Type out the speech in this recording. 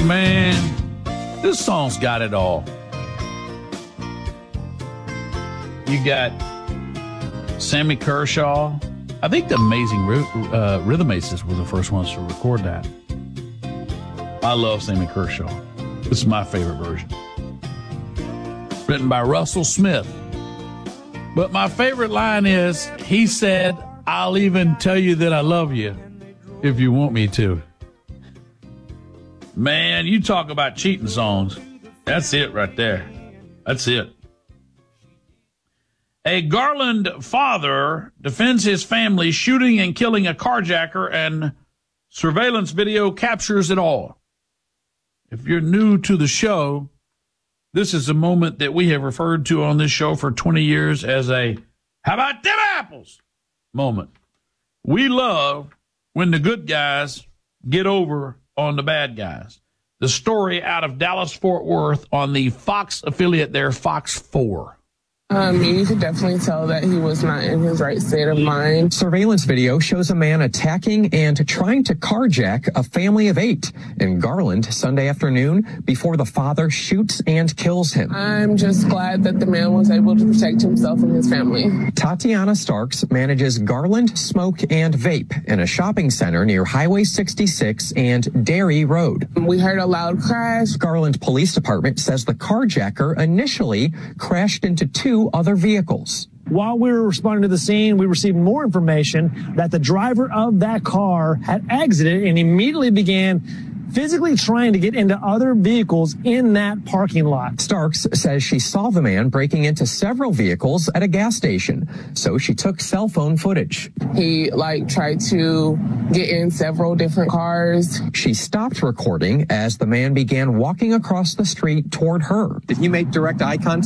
Man, this song's got it all. You got Sammy Kershaw. I think the Amazing Rhythm Aces were the first ones to record that. I love Sammy Kershaw. This is my favorite version. Written by Russell Smith. But my favorite line is, he said, "I'll even tell you that I love you if you want me to." Man, you talk about cheating songs. That's it right there. That's it. A Garland father defends his family shooting and killing a carjacker, and surveillance video captures it all. If you're new to the show, this is a moment that we have referred to on this show for 20 years as a "how about them apples" moment. We love when the good guys get over on the bad guys. The story out of Dallas-Fort Worth on the Fox affiliate there, Fox 4. You could definitely tell that he was not in his right state of mind. Surveillance video shows a man attacking and trying to carjack a family of 8 in Garland Sunday afternoon before the father shoots and kills him. I'm just glad that the man was able to protect himself and his family. Tatiana Starks manages Garland Smoke and Vape in a shopping center near Highway 66 and Dairy Road. We heard a loud crash. Garland Police Department says the carjacker initially crashed into 2 other vehicles. While we were responding to the scene, we received more information that the driver of that car had exited and immediately began physically trying to get into other vehicles in that parking lot. Starks says she saw the man breaking into several vehicles at a gas station, so she took cell phone footage. He tried to get in several different cars. She stopped recording as the man began walking across the street toward her. Did he make direct eye contact?